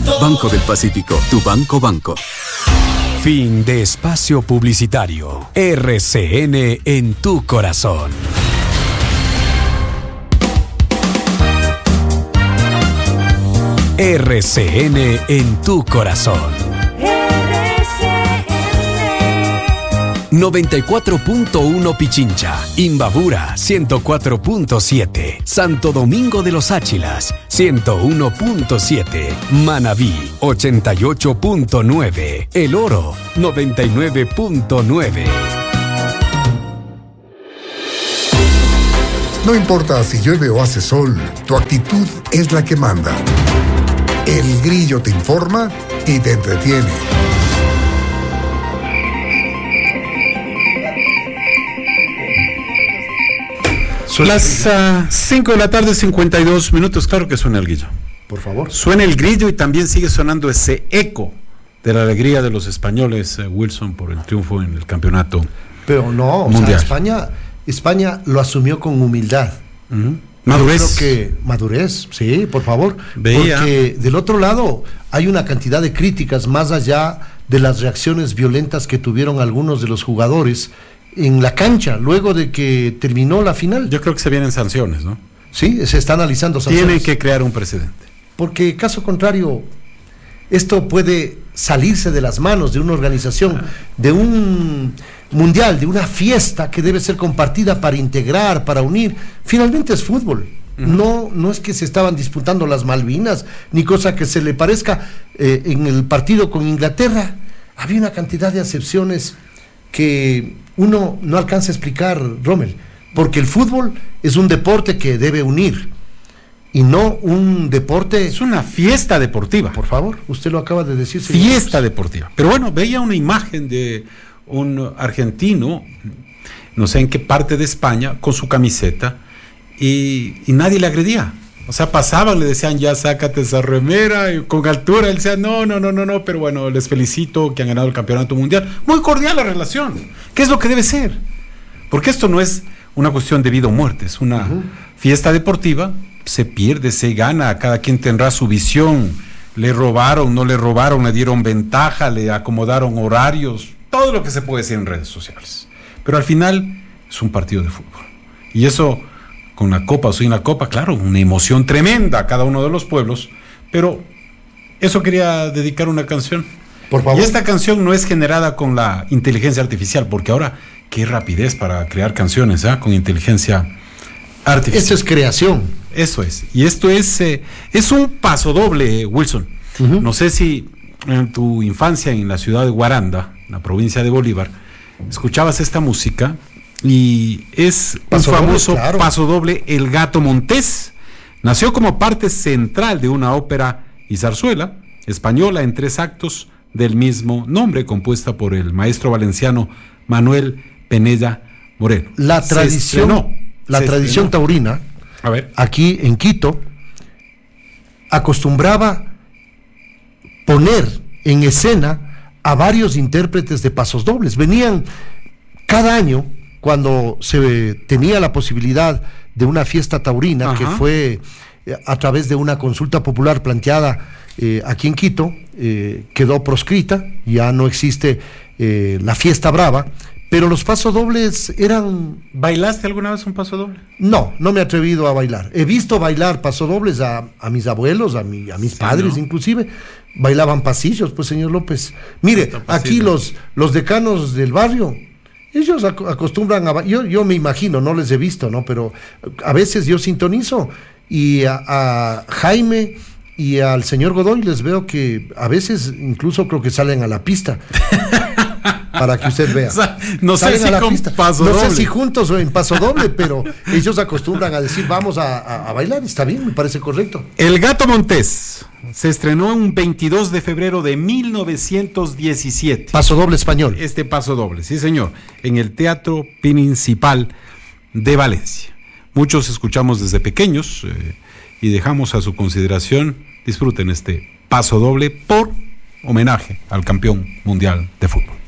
Banco del Pacífico, tu banco. Fin de espacio publicitario. RCN en tu corazón. RCN en tu corazón. 94.1 Pichincha, Imbabura 104.7, Santo Domingo de los Áchilas 101.7, Manabí 88.9, El Oro 99.9. No importa si llueve o hace sol, tu actitud es la que manda. El Grillo te informa y te entretiene. Las 5 de la tarde, 52 minutos. Claro que suena el grillo. Por favor. Suena el grillo y también sigue sonando ese eco de la alegría de los españoles, Wilson, por el triunfo en el campeonato. Pero no, mundial. O sea, España lo asumió con humildad. Madurez. Yo creo que madurez, sí, por favor. Veía. Porque del otro lado hay una cantidad de críticas más allá de las reacciones violentas que tuvieron algunos de los jugadores en la cancha, luego de que terminó la final. Yo creo que se vienen sanciones, ¿no? Sí, se está analizando sanciones. Tienen que crear un precedente. Porque, caso contrario, esto puede salirse de las manos de una organización, de un mundial, de una fiesta que debe ser compartida para integrar, para unir. Finalmente es fútbol. No es que se estaban disputando las Malvinas, ni cosa que se le parezca. En el partido con Inglaterra había una cantidad de acepciones que uno no alcanza a explicar, Rommel, porque el fútbol es un deporte que debe unir y no un deporte... Es una fiesta deportiva. Por favor, usted lo acaba de decir, señor. Fiesta deportiva. Pero bueno, veía una imagen de un argentino, no sé en qué parte de España, con su camiseta y nadie le agredía. O sea, pasaban, le decían, ya sácate esa remera, y con altura, él decía, no, pero bueno, les felicito que han ganado el campeonato mundial. Muy cordial la relación, ¿qué es lo que debe ser? Porque esto no es una cuestión de vida o muerte, es una fiesta deportiva, se pierde, se gana, cada quien tendrá su visión, le robaron, no le robaron, le dieron ventaja, le acomodaron horarios, todo lo que se puede decir en redes sociales. Pero al final es un partido de fútbol. Y eso... con la copa o sin la copa, claro, una emoción tremenda a cada uno de los pueblos, pero eso quería dedicar una canción. Por favor. Y esta canción no es generada con la inteligencia artificial, porque ahora, qué rapidez para crear canciones, con inteligencia artificial. Esto es creación. Eso es. Y esto es un pasodoble, Wilson. No sé si en tu infancia en la ciudad de Guaranda, en la provincia de Bolívar, escuchabas esta música. Y es un famoso pasodoble, El Gato Montés. Nació como parte central de una ópera y zarzuela española en 3 actos del mismo nombre, compuesta por el maestro valenciano Manuel Penella Moreno. La tradición taurina, a ver, aquí en Quito, acostumbraba poner en escena a varios intérpretes de pasos dobles. Venían cada año, cuando se tenía la posibilidad de una fiesta taurina, que fue a través de una consulta popular planteada aquí en Quito, quedó proscrita, ya no existe la fiesta brava, pero los pasodobles eran... ¿Bailaste alguna vez un pasodoble? No me he atrevido a bailar. He visto bailar pasodobles a mis abuelos, a mis padres, ¿no? Inclusive bailaban pasillos, pues, señor López. Mire, aquí los decanos del barrio, ellos acostumbran a... Yo me imagino, no les he visto, ¿no? Pero a veces yo sintonizo y a Jaime y al señor Godoy les veo que a veces incluso creo que salen a la pista. Para que usted vea. O sea, no sé si con paso doble. No sé si juntos o en paso doble, pero ellos acostumbran a decir vamos a bailar. Está bien, me parece correcto. El Gato Montés se estrenó un 22 de febrero de 1917. Paso doble español. Este paso doble, sí señor, en el Teatro Principal de Valencia. Muchos escuchamos desde pequeños y dejamos a su consideración. Disfruten este paso doble por homenaje al campeón mundial de fútbol.